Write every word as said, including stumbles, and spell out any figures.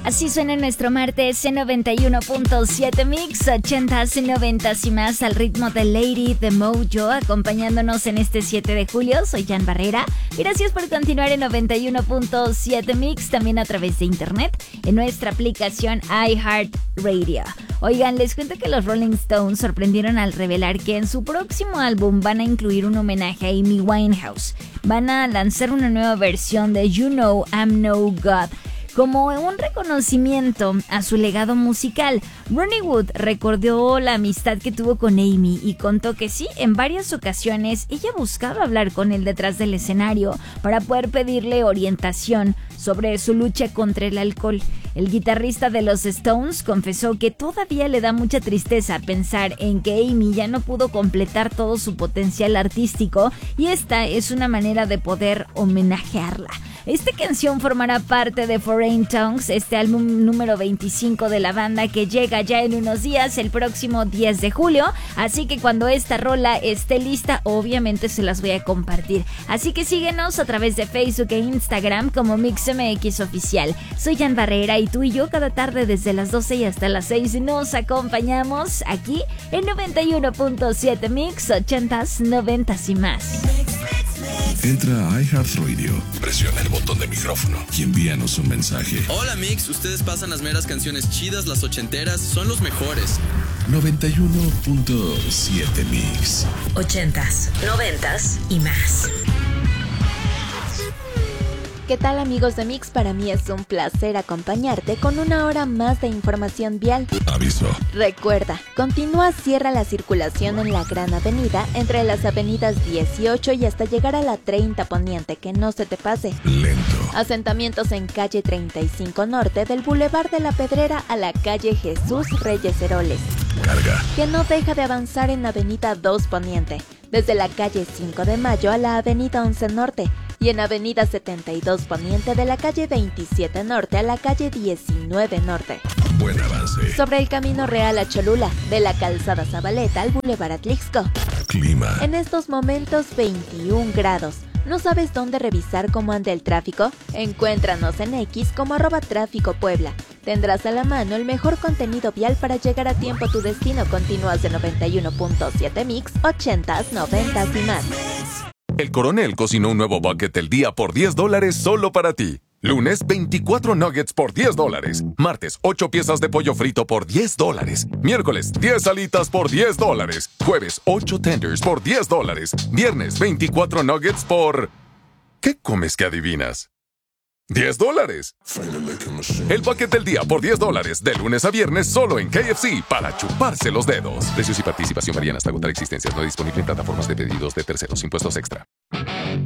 Así suena nuestro martes en noventa y uno punto siete Mix, ochentas, noventas y más al ritmo de Lady de Mojo, acompañándonos en este siete de julio. Soy Jan Barrera. Gracias por continuar en noventa y uno punto siete Mix, también a través de internet, en nuestra aplicación iHeartRadio. Oigan, les cuento que los Rolling Stones sorprendieron al revelar que en su próximo álbum van a incluir un homenaje a Amy Winehouse. Van a lanzar una nueva versión de You Know I'm No God, como un reconocimiento a su legado musical. Ronnie Wood recordó la amistad que tuvo con Amy y contó que sí, en varias ocasiones ella buscaba hablar con él detrás del escenario para poder pedirle orientación sobre su lucha contra el alcohol. El guitarrista de los Stones confesó que todavía le da mucha tristeza pensar en que Amy ya no pudo completar todo su potencial artístico y esta es una manera de poder homenajearla. Esta canción formará parte de Foreign Tongues, este álbum número veinticinco de la banda que llega ya en unos días, el próximo diez de julio, así que cuando esta rola esté lista, obviamente se las voy a compartir. Así que síguenos a través de Facebook e Instagram como MixMX Oficial. Soy Jan Barrera y tú y yo cada tarde desde las doce y hasta las seis nos acompañamos aquí en noventa y uno punto siete Mix, ochentas, noventas y más. Entra a iHeartRadio, presiona el botón de micrófono y envíanos un mensaje. Hola Mix, ustedes pasan las meras canciones chidas, las ochenteras, son los mejores. noventa y uno punto siete Mix. Ochentas, noventas y más. ¿Qué tal, amigos de Mix? Para mí es un placer acompañarte con una hora más de información vial. Aviso. Recuerda, continúa cierra la circulación en la Gran Avenida entre las avenidas dieciocho y hasta llegar a la treinta Poniente, que no se te pase. Lento. Asentamientos en calle treinta y cinco Norte, del Boulevard de la Pedrera a la calle Jesús Reyes Heroles. Carga. Que no deja de avanzar en avenida dos Poniente, desde la calle cinco de Mayo a la avenida once Norte. Y en avenida setenta y dos Poniente de la calle veintisiete Norte a la calle diecinueve Norte. Buen avance. Sobre el Camino Real a Cholula, de la calzada Zabaleta al Boulevard Atlixco. Clima. En estos momentos veintiún grados. ¿No sabes dónde revisar cómo anda el tráfico? Encuéntranos en X como arroba tráfico Puebla. Tendrás a la mano el mejor contenido vial para llegar a tiempo a tu destino. Continúas de noventa y uno punto siete Mix, ochentas, noventas y más. El Coronel cocinó un nuevo bucket del día por diez dólares solo para ti. Lunes, veinticuatro nuggets por diez dólares. Martes, ocho piezas de pollo frito por diez dólares. Miércoles, diez alitas por diez dólares. Jueves, ocho tenders por diez dólares. Viernes, veinticuatro nuggets por... ¿Qué comes que adivinas? diez dólares. El bucket del día por diez dólares, de lunes a viernes solo en K F C, para chuparse los dedos. Precios y participación varían hasta agotar existencias. No disponible en plataformas de pedidos de terceros. Impuestos extra.